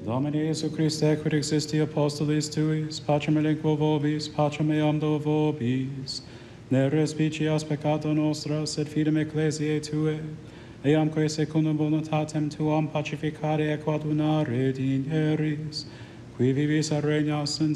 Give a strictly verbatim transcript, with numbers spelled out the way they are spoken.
Domine Iesu Christe, quid existi apostolis tuis, pacem elenquo vobis, pacem eam do vobis, ne respicias peccata nostra, sed fidem ecclesiae Tue, eamque secundum voluntatem Tuam pacificare et coadunare dineris, qui vivis et regnas in